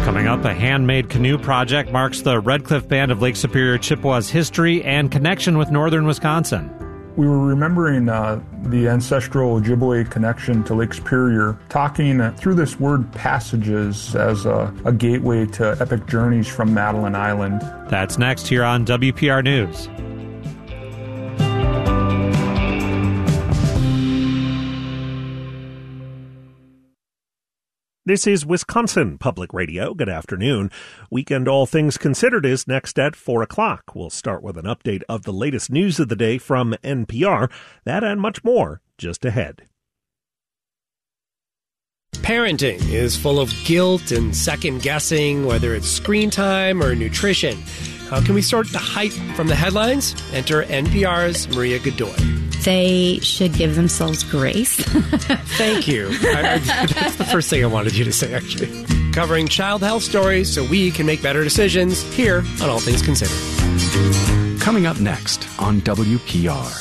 Coming up, a handmade canoe project marks the Red Cliff Band of Lake Superior Chippewa's history and connection with northern Wisconsin. We were remembering the ancestral Ojibwe connection to Lake Superior, talking through this word passages as a gateway to epic journeys from Madeline Island. That's next here on WPR News. This is Wisconsin Public Radio. Good afternoon. Weekend All Things Considered is next at 4 o'clock. We'll start with an update of the latest news of the day from NPR. That and much more just ahead. Parenting is full of guilt and second-guessing, whether it's screen time or nutrition. How can we sort the hype from the headlines? Enter NPR's Maria Godoy. They should give themselves grace. Thank you. That's the first thing I wanted you to say, actually. Covering child health stories so we can make better decisions here on All Things Considered. Coming up next on WPR.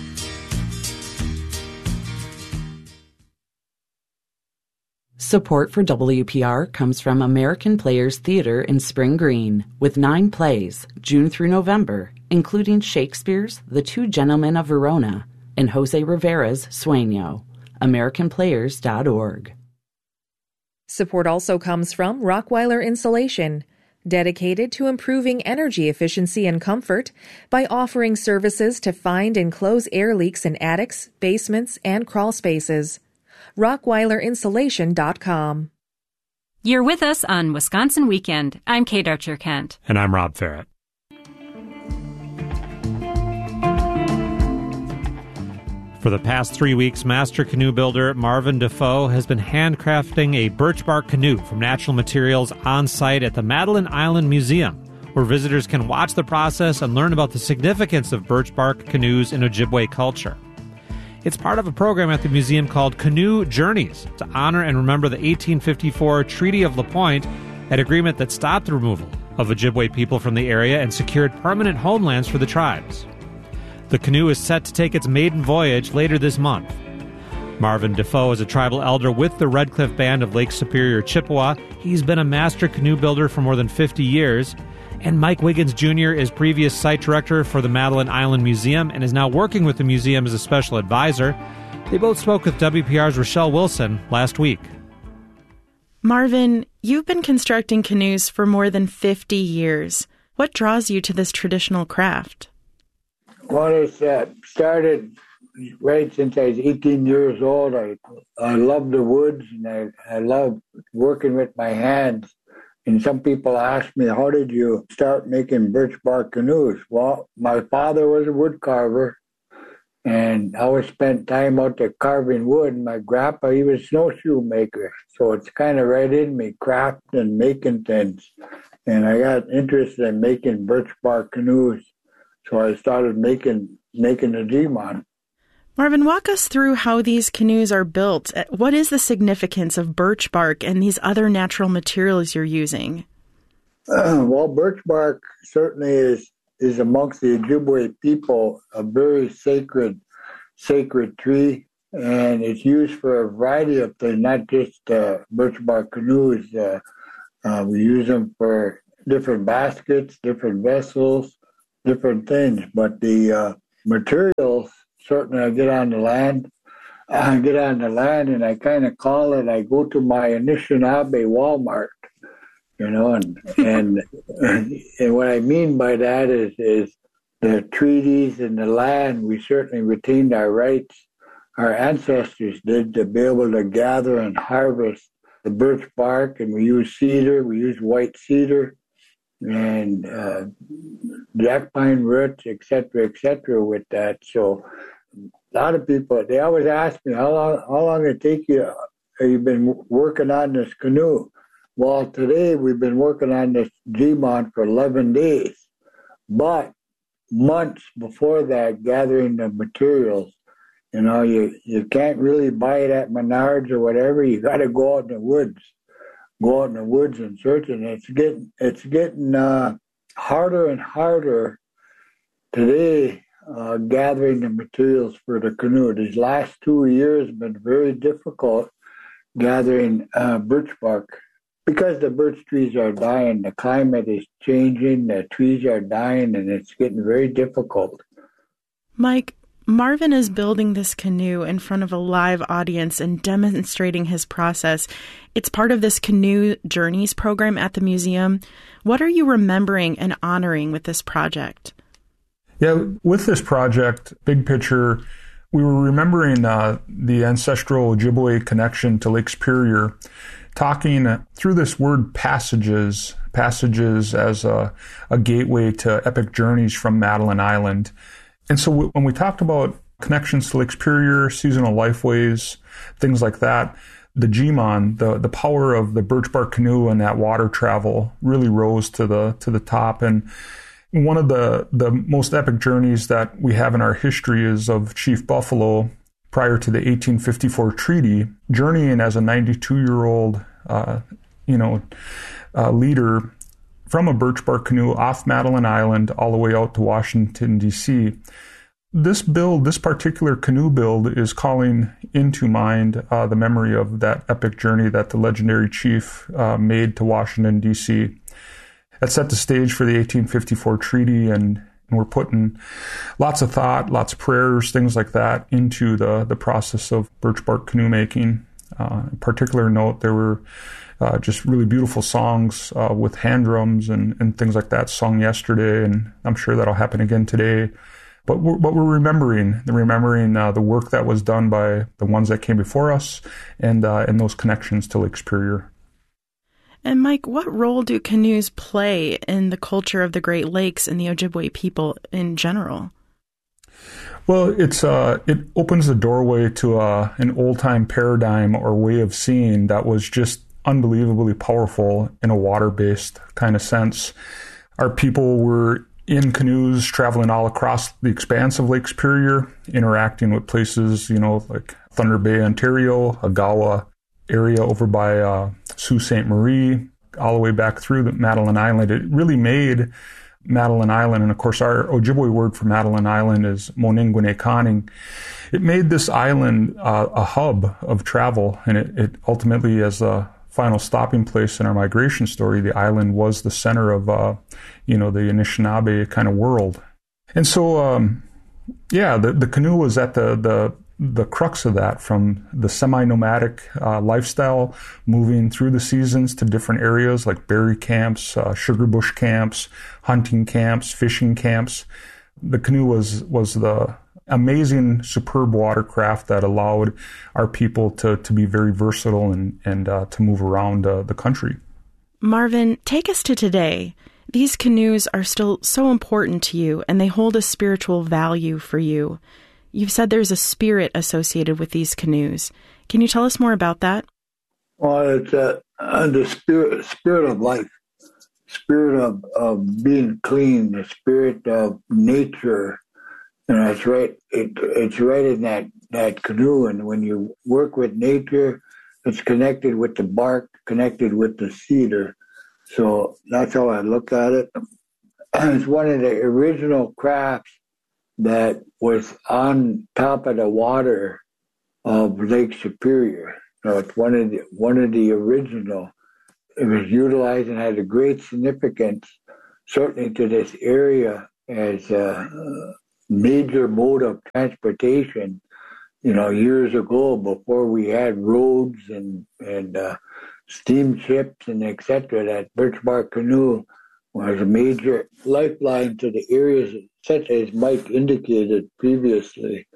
Support for WPR comes from American Players Theater in Spring Green, with 9 plays, June through November, including Shakespeare's The Two Gentlemen of Verona and Jose Rivera's Sueño. AmericanPlayers.org. Support also comes from Rockwyler Insulation, dedicated to improving energy efficiency and comfort by offering services to find and close air leaks in attics, basements, and crawl spaces. RockwylerInsulation.com. You're with us on Wisconsin Weekend. I'm Kate Archer-Kent. And I'm Rob Ferret. For the past 3 weeks, master canoe builder Marvin Defoe has been handcrafting a birch bark canoe from natural materials on site at the Madeline Island Museum, where visitors can watch the process and learn about the significance of birch bark canoes in Ojibwe culture. It's part of a program at the museum called Canoe Journeys to honor and remember the 1854 Treaty of La Pointe, an agreement that stopped the removal of Ojibwe people from the area and secured permanent homelands for the tribes. The canoe is set to take its maiden voyage later this month. Marvin Defoe is a tribal elder with the Red Cliff Band of Lake Superior Chippewa. He's been a master canoe builder for more than 50 years. And Mike Wiggins Jr. is previous site director for the Madeline Island Museum and is now working with the museum as a special advisor. They both spoke with WPR's Rochelle Wilson last week. Marvin, you've been constructing canoes for more than 50 years. What draws you to this traditional craft? Well, it's started right since I was 18 years old. I love the woods, and I love working with my hands. And some people ask me, how did you start making birch bark canoes? Well, my father was a wood carver, and I always spent time out there carving wood. And my grandpa, he was a snowshoe maker. So it's kind of right in me, crafting and making things. And I got interested in making birch bark canoes. So I started making the G-Mon. Marvin, walk us through how these canoes are built. What is the significance of birch bark and these other natural materials you're using? Well, birch bark certainly is amongst the Ojibwe people a very sacred tree, and it's used for a variety of things, not just birch bark canoes. We use them for different baskets, different vessels, different things, but the materials, certainly I get on the land and I kind of call it, I go to my Anishinaabe Walmart, and what I mean by that is the treaties and the land, we certainly retained our rights. Our ancestors did, to be able to gather and harvest the birch bark, and we use cedar, we use white cedar, and jack pine roots, et cetera, with that. So a lot of people, they always ask me, how long did it take you? You've been working on this canoe. Well, today we've been working on this G-Mon for 11 days. But months before that, gathering the materials, you can't really buy it at Menards or whatever. You got to go out in the woods. Go out in the woods and search, and it's getting harder and harder today, gathering the materials for the canoe. These last 2 years have been very difficult gathering birch bark. because the birch trees are dying, the climate is changing, the trees are dying, and it's getting very difficult. Mike, Marvin is building this canoe in front of a live audience and demonstrating his process. It's part of this Canoe Journeys program at the museum. What are you remembering and honoring with this project? Yeah, with this project, big picture, we were remembering the ancestral Ojibwe connection to Lake Superior, talking through this word passages as a gateway to epic journeys from Madeline Island. And so when we talked about connections to Lake Superior, seasonal lifeways, things like that, the Gmon, the power of the birch bark canoe and that water travel really rose to the top. And one of the most epic journeys that we have in our history is of Chief Buffalo prior to the 1854 treaty, journeying as a 92-year-old leader from a birch bark canoe off Madeline Island all the way out to Washington, D.C. This particular canoe build is calling into mind the memory of that epic journey that the legendary chief made to Washington, D.C. That set the stage for the 1854 treaty, and we're putting lots of thought, lots of prayers, things like that into the process of birch bark canoe making. In particular note, there were just really beautiful songs with hand drums and things like that sung yesterday, and I'm sure that'll happen again today. But we're remembering the work that was done by the ones that came before us and those connections to Lake Superior. And Mike, what role do canoes play in the culture of the Great Lakes and the Ojibwe people in general? Well, it opens the doorway to an old-time paradigm or way of seeing that was just unbelievably powerful in a water-based kind of sense. Our people were in canoes traveling all across the expanse of Lake Superior, interacting with places, like Thunder Bay, Ontario, Agawa area over by Sault Ste. Marie, all the way back through the Madeline Island. It really made Madeline Island, and of course our Ojibwe word for Madeline Island is Moningwine-Kaning. It made this island a hub of travel, and it ultimately, as a final stopping place in our migration story, the island was the center of the Anishinaabe kind of world. And so the canoe was at the crux of that, from the semi-nomadic lifestyle, moving through the seasons to different areas like berry camps, sugar bush camps, hunting camps, fishing camps. The canoe was the amazing, superb watercraft that allowed our people to be very versatile and to move around the country. Marvin, take us to today. These canoes are still so important to you, and they hold a spiritual value for you. You've said there's a spirit associated with these canoes. Can you tell us more about that? Well, it's the spirit of life, spirit of being clean, the spirit of nature. And it's right. It's right in that canoe. And when you work with nature, it's connected with the bark, connected with the cedar. So that's how I look at it. And it's one of the original crafts that was on top of the water of Lake Superior. So it's one of the original. It was utilized and had a great significance, certainly to this area, as a major mode of transportation. Years ago, before we had roads and steamships and etc., that birch bark canoe was a major lifeline to the areas, such as Mike indicated previously.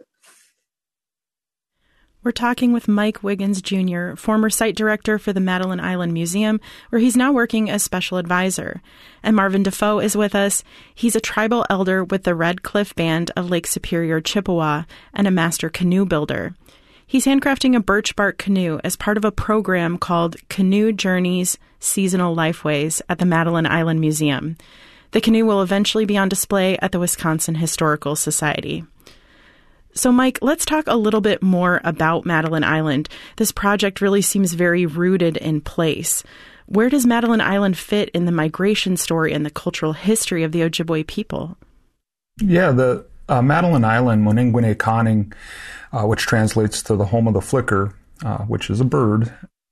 We're talking with Mike Wiggins, Jr., former site director for the Madeline Island Museum, where he's now working as special advisor. And Marvin Defoe is with us. He's a tribal elder with the Red Cliff Band of Lake Superior, Chippewa, and a master canoe builder. He's handcrafting a birch bark canoe as part of a program called Canoe Journeys Seasonal Lifeways at the Madeline Island Museum. The canoe will eventually be on display at the Wisconsin Historical Society. So, Mike, let's talk a little bit more about Madeline Island. This project really seems very rooted in place. Where does Madeline Island fit in the migration story and the cultural history of the Ojibwe people? Yeah, the Madeline Island, Moningwine-Kaning, which translates to the home of the flicker, which is a bird,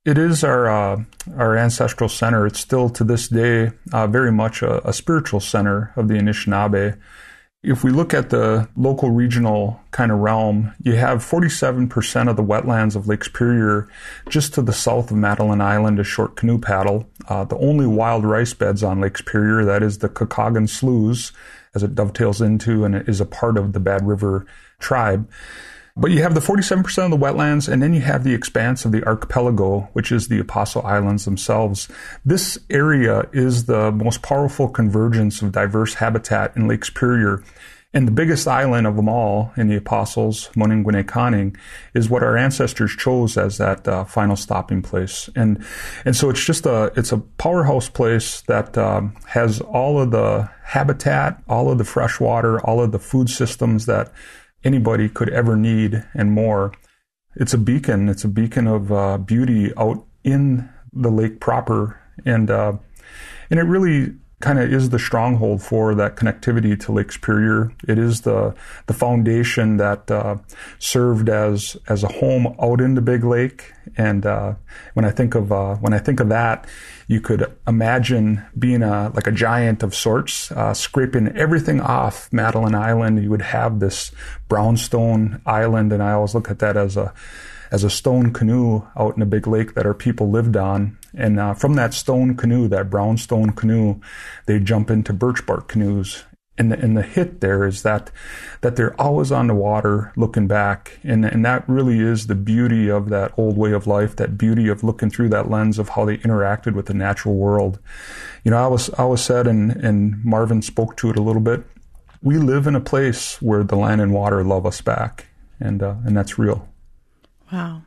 It is our ancestral center. It's still to this day very much a spiritual center of the Anishinaabe. If we look at the local regional kind of realm, you have 47% of the wetlands of Lake Superior just to the south of Madeline Island, a short canoe paddle. The only wild rice beds on Lake Superior, that is the Kakagan Sloughs, as it dovetails into and it is a part of the Bad River tribe. But you have the 47% of the wetlands, and then you have the expanse of the archipelago, which is the Apostle Islands themselves. This area is the most powerful convergence of diverse habitat in Lake Superior. And the biggest island of them all in the Apostles, Moninguinekaning, is what our ancestors chose as that final stopping place. And so it's just it's a powerhouse place that has all of the habitat, all of the fresh water, all of the food systems that anybody could ever need and more. It's a beacon. It's a beacon of beauty out in the lake proper. And it really kind of is the stronghold for that connectivity to Lake Superior. It is the foundation that served as a home out in the big lake. And when I think of that, you could imagine being like a giant of sorts, scraping everything off Madeline Island. You would have this brownstone island, and I always look at that as a stone canoe out in a big lake that our people lived on. And from that stone canoe, that brownstone canoe, they jump into birch bark canoes. And the hit there is that they're always on the water looking back. And that really is the beauty of that old way of life, that beauty of looking through that lens of how they interacted with the natural world. You know, I was said, and Marvin spoke to it a little bit, we live in a place where the land and water love us back. And that's real. Wow.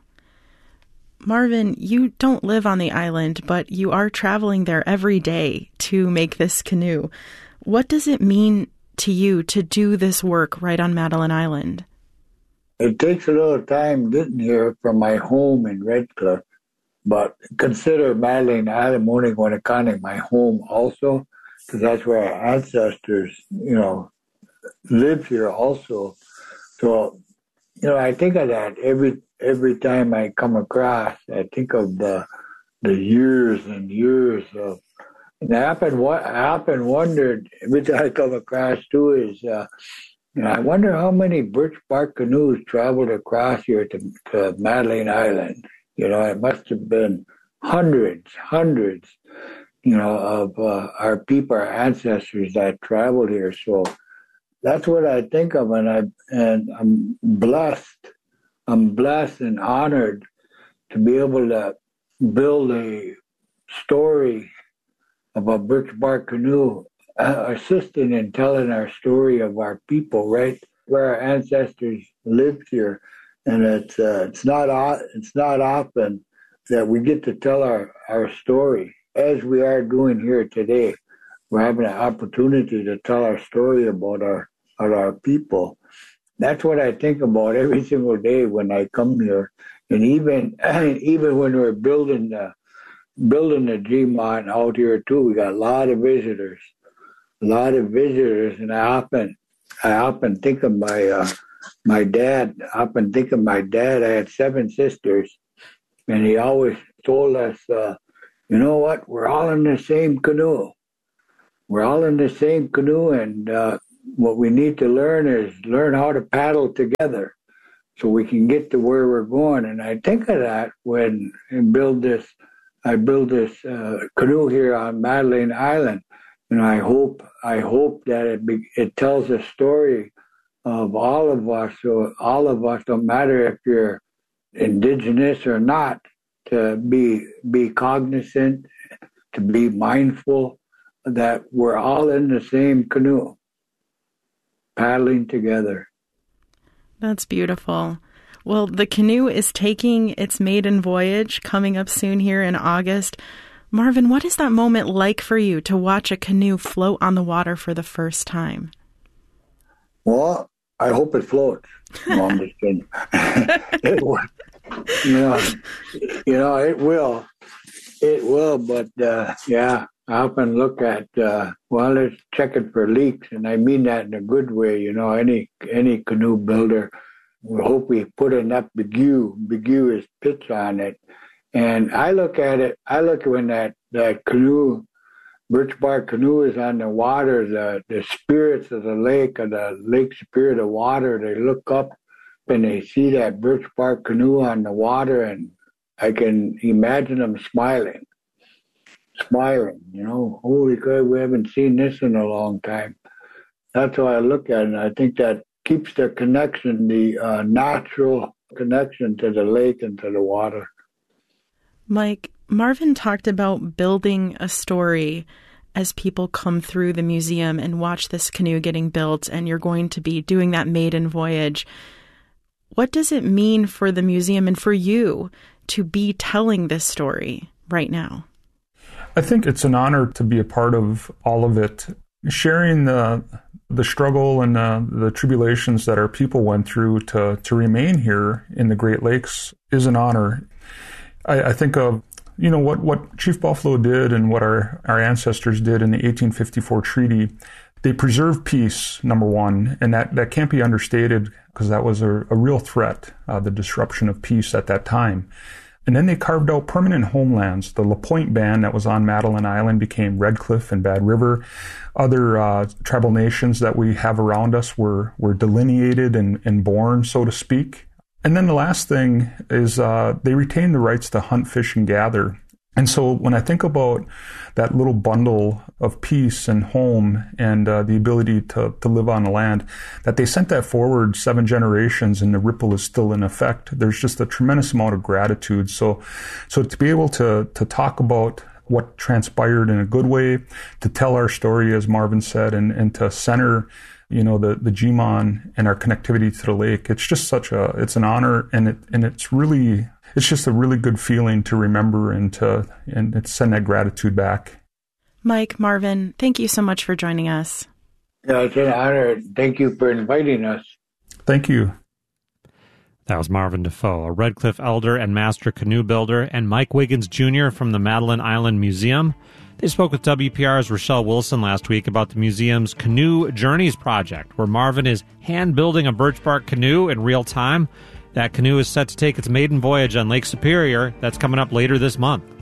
Marvin, you don't live on the island, but you are traveling there every day to make this canoe. What does it mean to you to do this work right on Madeline Island? It takes a little time getting here from my home in Red Cliff, but consider Madeline Island, Moninguinekaning, my home also, because that's where our ancestors, lived here also. So, I think of that every time I come across. I think of the years and years of. And I often wondered every time I come across too is, I wonder how many birch bark canoes traveled across here to Madeline Island. It must have been hundreds, of our people, our ancestors that traveled here. So that's what I think of, and I'm blessed. I'm blessed and honored to be able to build a story of a birch bark canoe, assisting in telling our story of our people, right where our ancestors lived here. And it's not often that we get to tell our story as we are doing here today. We're having an opportunity to tell our story about our people. That's what I think about every single day when I come here. And even when we're building the Gmont out here too, we got a lot of visitors. And I often think of my dad. I often think of my dad. I had 7 sisters, and he always told us, you know what? We're all in the same canoe. We're all in the same canoe, and what we need to learn how to paddle together so we can get to where we're going. And I think of that when I build this canoe here on Madeline Island. And I hope that it tells a story of all of us. So all of us, no matter if you're indigenous or not, to be cognizant, to be mindful that we're all in the same canoe, paddling together. That's beautiful. Well, the canoe is taking its maiden voyage coming up soon here in August. Marvin, what is that moment like for you to watch a canoe float on the water for the first time? Well, I hope it floats. No, I'm just kidding. It will. It will. It will, but I often look at, let's check it for leaks, and I mean that in a good way. Any canoe builder, we hope we put enough bigueux is pitch on it, And I look at when that canoe, birch bark canoe is on the water, the spirits of the lake, or the lake spirit of water, they look up and they see that birch bark canoe on the water, and I can imagine them smiling, holy God, we haven't seen this in a long time. That's how I look at it, and I think that keeps the connection, the natural connection to the lake and to the water. Mike, Marvin talked about building a story as people come through the museum and watch this canoe getting built, and you're going to be doing that maiden voyage. What does it mean for the museum and for you to be telling this story right now? I think it's an honor to be a part of all of it. Sharing the struggle and the tribulations that our people went through to remain here in the Great Lakes is an honor. I think of, what Chief Buffalo did and what our ancestors did in the 1854 treaty. They preserved peace, number one, and that can't be understated because that was a real threat, the disruption of peace at that time. And then they carved out permanent homelands. The LaPointe Band that was on Madeline Island became Red Cliff and Bad River. Other tribal nations that we have around us were delineated and born, so to speak. And then the last thing is they retained the rights to hunt, fish, and gather. And so when I think about that little bundle of peace and home and the ability to live on the land, that they sent that forward 7 generations and the ripple is still in effect, there's just a tremendous amount of gratitude. So to be able to talk about what transpired in a good way, to tell our story, as Marvin said, and to center the Jimon and our connectivity to the lake, it's just it's an honor, and it's just a really good feeling to remember and to send that gratitude back. Mike, Marvin, thank you so much for joining us. Yeah, it's an honor. Thank you for inviting us. Thank you. That was Marvin Defoe, a Red Cliff elder and master canoe builder, and Mike Wiggins Jr. from the Madeline Island Museum. They spoke with WPR's Rochelle Wilson last week about the museum's Canoe Journeys project, where Marvin is hand-building a birch bark canoe in real time. That canoe is set to take its maiden voyage on Lake Superior. That's coming up later this month.